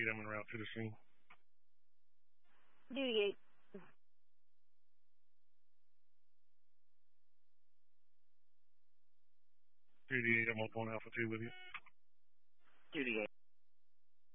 8 I'm en route to the scene. Duty 8. Duty 8, I'm up on Alpha 2 with you. Duty 8.